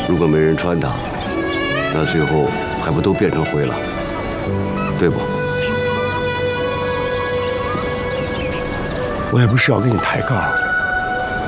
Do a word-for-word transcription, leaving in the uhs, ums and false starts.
如果没人穿它，那最后还不都变成灰了？对不？ 我也不是要跟你抬杠，